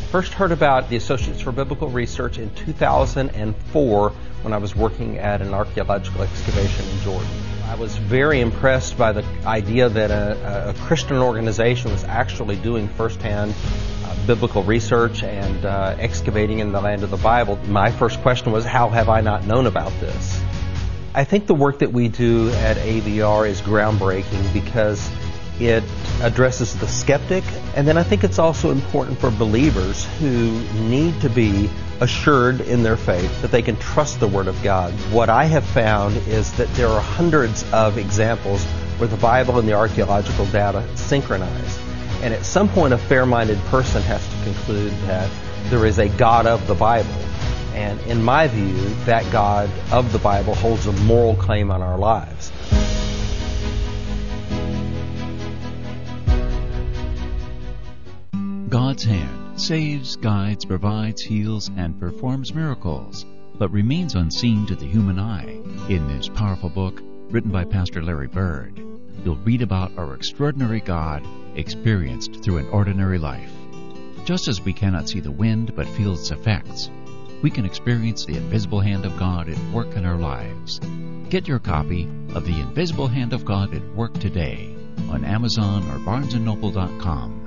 First heard about the Associates for Biblical Research in 2004 when I was working at an archaeological excavation in Jordan. I was very impressed by the idea that a Christian organization was actually doing firsthand biblical research and excavating in the land of the Bible. My first question was, how have I not known about this? I think the work that we do at AVR is groundbreaking because it addresses the skeptic, and then I think it's also important for believers who need to be assured in their faith that they can trust the Word of God. What I have found is that there are hundreds of examples where the Bible and the archaeological data synchronize. And at some point, a fair-minded person has to conclude that there is a God of the Bible. And in my view, that God of the Bible holds a moral claim on our lives. God's hand saves, guides, provides, heals, and performs miracles, but remains unseen to the human eye. In this powerful book, written by Pastor Larry Bird, you'll read about our extraordinary God experienced through an ordinary life. Just as we cannot see the wind but feel its effects, we can experience the invisible hand of God at work in our lives. Get your copy of The Invisible Hand of God at Work today on Amazon or BarnesandNoble.com.